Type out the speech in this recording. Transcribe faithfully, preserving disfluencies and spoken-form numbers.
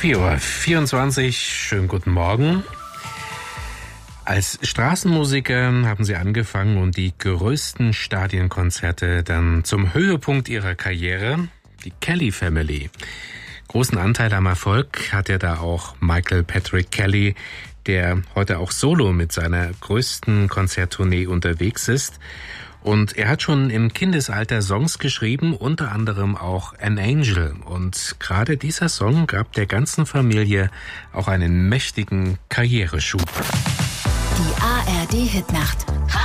vier Uhr vierundzwanzig, schönen guten Morgen. Als Straßenmusiker haben sie angefangen und die größten Stadionkonzerte dann zum Höhepunkt ihrer Karriere. Die Kelly Family. Großen Anteil am Erfolg hat ja da auch Michael Patrick Kelly, der heute auch solo mit seiner größten Konzerttournee unterwegs ist. Und er hat schon im Kindesalter Songs geschrieben, unter anderem auch An Angel. Und gerade dieser Song gab der ganzen Familie auch einen mächtigen Karriereschub. Die A R D Hitnacht.